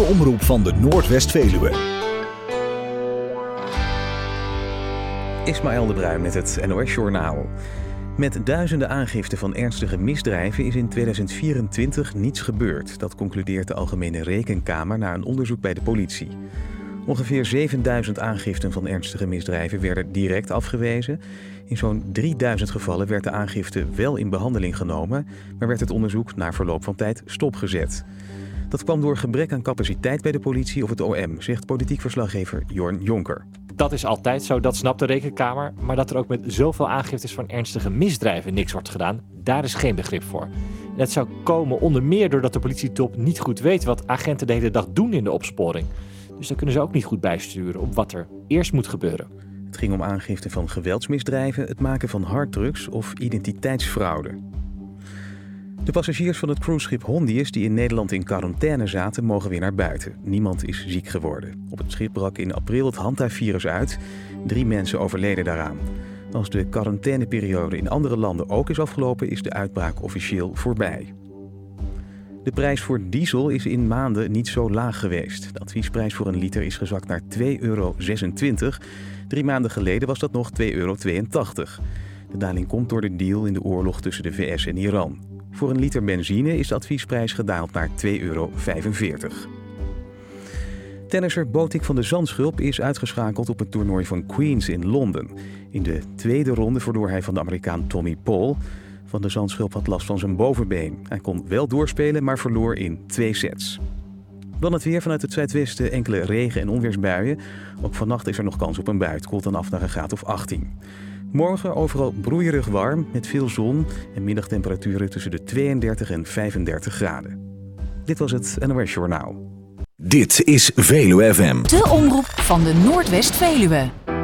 omroep van de Noordwest-Veluwe. Ismaël de Bruin met het NOS-journaal. Met duizenden aangiften van ernstige misdrijven is in 2024 niets gebeurd. Dat concludeert de Algemene Rekenkamer na een onderzoek bij de politie. Ongeveer 7000 aangiften van ernstige misdrijven werden direct afgewezen. In zo'n 3000 gevallen werd de aangifte wel in behandeling genomen, maar werd het onderzoek na verloop van tijd stopgezet. Dat kwam door gebrek aan capaciteit bij de politie of het OM, zegt politiek verslaggever Jorn Jonker. Dat is altijd zo, dat snapt de Rekenkamer. Maar dat er ook met zoveel aangiftes van ernstige misdrijven niks wordt gedaan, daar is geen begrip voor. En dat zou komen onder meer doordat de politietop niet goed weet wat agenten de hele dag doen in de opsporing. Dus daar kunnen ze ook niet goed bijsturen op wat er eerst moet gebeuren. Het ging om aangifte van geweldsmisdrijven, het maken van harddrugs of identiteitsfraude. De passagiers van het cruiseschip Hondius die in Nederland in quarantaine zaten, mogen weer naar buiten. Niemand is ziek geworden. Op het schip brak in april het Hanta-virus uit. 3 mensen overleden daaraan. Als de quarantaineperiode in andere landen ook is afgelopen, is de uitbraak officieel voorbij. De prijs voor diesel is in maanden niet zo laag geweest. De adviesprijs voor een liter is gezakt naar €2,26. 3 maanden geleden was dat nog €2,82. De daling komt door de deal in de oorlog tussen de VS en Iran. Voor een liter benzine is de adviesprijs gedaald naar €2,45. Tennisser Botik van de Zandschulp is uitgeschakeld op het toernooi van Queens in Londen. In de tweede ronde verloor hij van de Amerikaan Tommy Paul. Van de Zandschulp had last van zijn bovenbeen. Hij kon wel doorspelen, maar verloor in 2 sets. Dan het weer vanuit het zuidwesten, enkele regen- en onweersbuien. Ook vannacht is er nog kans op een bui. Het koelt dan af naar een graad of 18. Morgen overal broeierig warm, met veel zon en middagtemperaturen tussen de 32 en 35 graden. Dit was het NOS Journaal. Dit is Veluwe FM. De omroep van de Noordwest-Veluwe.